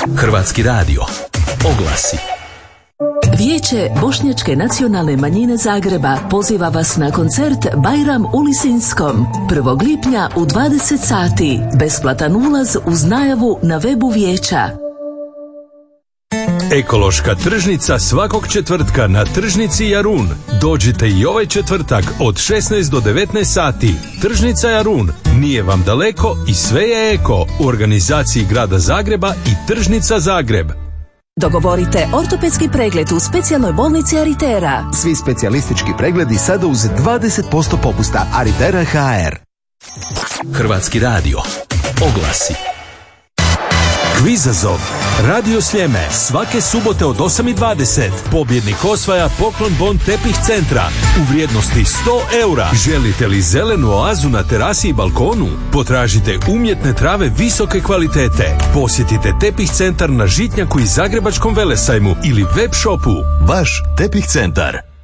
Hrvatski radio. Oglasi. Vijeće Bošnjačke nacionalne manjine Zagreba poziva vas na koncert Bajram u Lisinskom 1. lipnja u 20 sati. Besplatan ulaz uz najavu na webu vijeća. Ekološka tržnica svakog četvrtka na tržnici Jarun. Dođite i ovaj četvrtak od 16 do 19 sati. Tržnica Jarun nije vam daleko i sve je eko u organizaciji Grada Zagreba i Tržnica Zagreb. Dogovorite ortopedski pregled u specijalnoj bolnici Aritera. Svi specijalistički pregledi sada uz 20% popusta. Aritera HR. Hrvatski radio. Oglasi. Kvizazov. Radio Sljeme. Svake subote od 8:20. Pobjednik osvaja poklon Bon Tepih Centra u vrijednosti 100 eura. Želite li zelenu oazu na terasi i balkonu? Potražite umjetne trave visoke kvalitete. Posjetite Tepih Centar na Žitnjaku i Zagrebačkom Velesajmu ili web shopu. Vaš Tepih Centar.